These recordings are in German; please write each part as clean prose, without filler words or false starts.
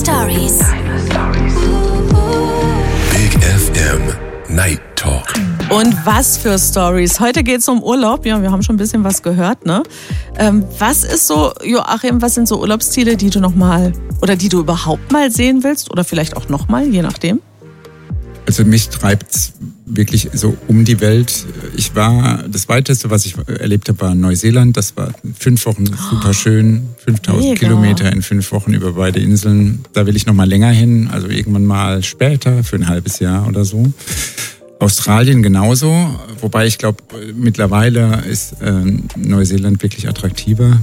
Stories. Big FM Night Talk. Und was für Stories. Heute geht es um Urlaub. Ja, wir haben schon ein bisschen was gehört, ne? Was ist so, Joachim, was sind so Urlaubsziele, die du nochmal oder die du überhaupt mal sehen willst? Oder vielleicht auch nochmal, je nachdem? Also mich treibt's wirklich so um die Welt. Das Weiteste, was ich erlebt habe, war Neuseeland. Das war 5 Wochen super schön. 5000 Kilometer in 5 Wochen über beide Inseln. Da will ich noch mal länger hin, also irgendwann mal später, für ein halbes Jahr oder so. Australien genauso, wobei ich glaube, mittlerweile ist Neuseeland wirklich attraktiver.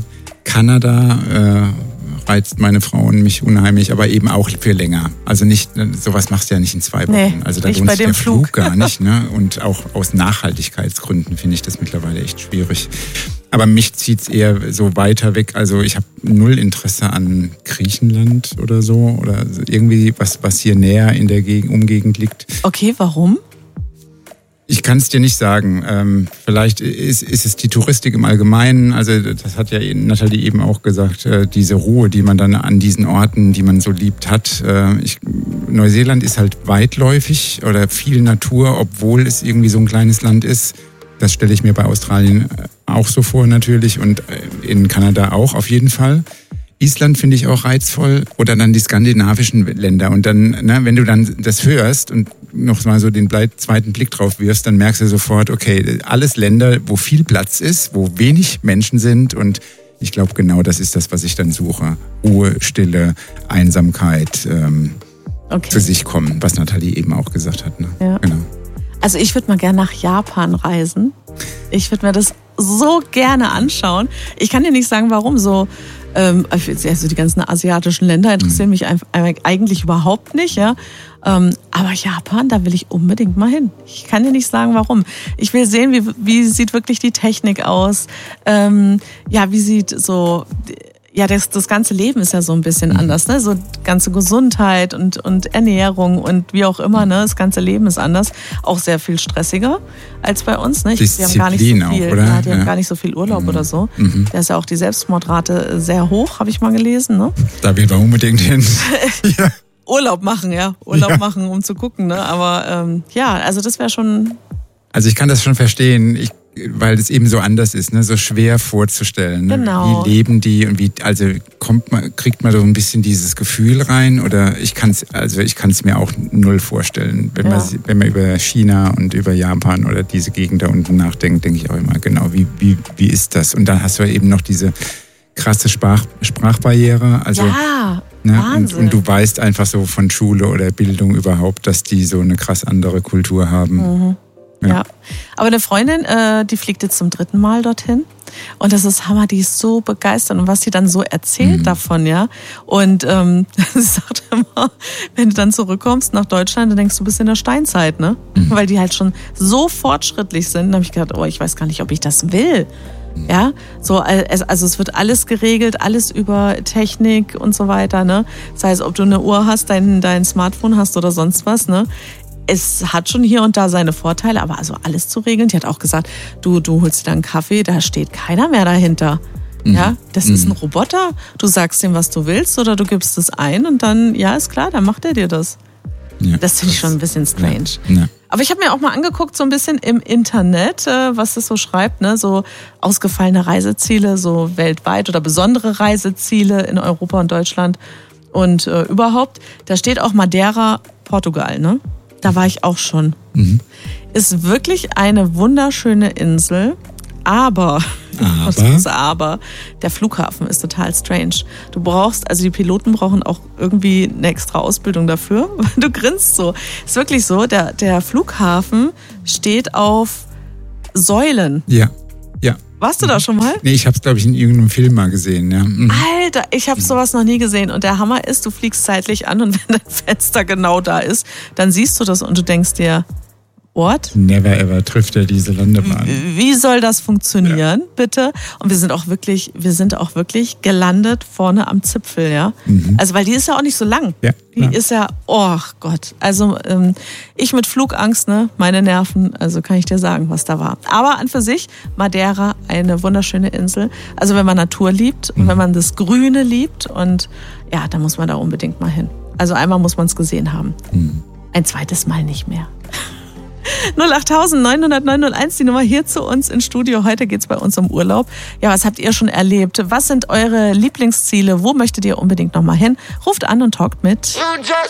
Kanada reizt meine Frau und mich unheimlich, aber eben auch für länger. Also nicht, sowas machst du ja nicht in 2 Wochen. Nee, also da lohnt sich der Flug gar nicht. Ne? Und auch aus Nachhaltigkeitsgründen finde ich das mittlerweile echt schwierig. Aber mich zieht's eher so weiter weg. Also ich habe 0 Interesse an Griechenland oder so. Oder irgendwie was hier näher in der Umgegend liegt. Okay, warum? Ich kann es dir nicht sagen. Vielleicht ist es die Touristik im Allgemeinen. Also das hat ja Nathalie eben auch gesagt, diese Ruhe, die man dann an diesen Orten, die man so liebt, hat. Neuseeland ist halt weitläufig oder viel Natur, obwohl es irgendwie so ein kleines Land ist. Das stelle ich mir bei Australien auch so vor natürlich und in Kanada auch auf jeden Fall. Island finde ich auch reizvoll oder dann die skandinavischen Länder. Und dann, wenn du dann das hörst und noch mal so den zweiten Blick drauf wirfst, dann merkst du sofort, okay, alles Länder, wo viel Platz ist, wo wenig Menschen sind. Und ich glaube, genau das ist das, was ich dann suche. Ruhe, Stille, Einsamkeit, zu sich kommen, was Nathalie eben auch gesagt hat. Ne? Ja. Genau. Also ich würde mal gerne nach Japan reisen. Ich würde mir das so gerne anschauen. Ich kann dir nicht sagen, warum so. Also die ganzen asiatischen Länder interessieren mich eigentlich überhaupt nicht, ja. Aber Japan, da will ich unbedingt mal hin. Ich kann dir nicht sagen, warum. Ich will sehen, wie sieht wirklich die Technik aus. Wie sieht so... Ja, das ganze Leben ist ja so ein bisschen anders, ne? So ganze Gesundheit und Ernährung und wie auch immer, ne? Das ganze Leben ist anders. Auch sehr viel stressiger als bei uns, ne? Die haben gar nicht so viel, auch, oder? Ja, die haben gar nicht so viel Urlaub oder so. Da ist ja auch die Selbstmordrate sehr hoch, habe ich mal gelesen, ne? Da will man unbedingt hin. Ja. Urlaub machen, machen, um zu gucken, ne? Aber also das wäre schon... Also ich kann das schon verstehen, weil es eben so anders ist, ne, so schwer vorzustellen. Ne? Genau. Wie leben die und kriegt man so ein bisschen dieses Gefühl rein oder ich kann es mir auch 0 vorstellen. Wenn man über China und über Japan oder diese Gegend da unten nachdenkt, denke ich auch immer, genau, wie ist das? Und dann hast du eben noch diese krasse Sprachbarriere. Also, Wahnsinn. Und du weißt einfach so von Schule oder Bildung überhaupt, dass die so eine krass andere Kultur haben. Mhm. Ja, aber eine Freundin, die fliegt jetzt zum 3. Mal dorthin und das ist Hammer, die ist so begeistert und was sie dann so erzählt davon, ja. Und sie sagt immer, wenn du dann zurückkommst nach Deutschland, dann denkst du, bist in der Steinzeit, ne? Weil die halt schon so fortschrittlich sind. Dann habe ich gedacht, ich weiß gar nicht, ob ich das will. Ja, so, also es wird alles geregelt, alles über Technik und so weiter, ne? Das heißt, ob du eine Uhr hast, dein Smartphone hast oder sonst was, ne? Es hat schon hier und da seine Vorteile, aber also alles zu regeln. Die hat auch gesagt, du holst dir dann einen Kaffee, da steht keiner mehr dahinter. Ja, das ist ein Roboter. Du sagst ihm, was du willst oder du gibst es ein und dann, ja, ist klar, dann macht er dir das. Ja, das finde ich schon ein bisschen strange. Ja. Aber ich habe mir auch mal angeguckt, so ein bisschen im Internet, was das so schreibt, ne, so ausgefallene Reiseziele, so weltweit oder besondere Reiseziele in Europa und Deutschland und überhaupt. Da steht auch Madeira, Portugal, ne? Da war ich auch schon. Ist wirklich eine wunderschöne Insel, aber der Flughafen ist total strange. Die Piloten brauchen auch irgendwie eine extra Ausbildung dafür. Du grinst so. Ist wirklich so, der Flughafen steht auf Säulen. Ja. Warst du da schon mal? Nee, ich habe es, glaube ich, in irgendeinem Film mal gesehen. Ja. Alter, ich habe sowas noch nie gesehen. Und der Hammer ist, du fliegst zeitlich an und wenn dein Fenster genau da ist, dann siehst du das und du denkst dir, Ort. Never ever trifft er diese Landebahn. Wie soll das funktionieren, bitte? Und wir sind auch wirklich gelandet vorne am Zipfel, ja. Also, weil die ist ja auch nicht so lang. Ja, die ist ja, oh Gott. Also, ich mit Flugangst, ne, meine Nerven, also kann ich dir sagen, was da war. Aber an für sich, Madeira, eine wunderschöne Insel. Also, wenn man Natur liebt und wenn man das Grüne liebt und ja, dann muss man da unbedingt mal hin. Also, einmal muss man es gesehen haben. Ein zweites Mal nicht mehr. 08900 die Nummer hier zu uns ins Studio. Heute geht's bei uns um Urlaub. Ja, was habt ihr schon erlebt? Was sind eure Lieblingsziele? Wo möchtet ihr unbedingt noch mal hin? Ruft an und talkt mit.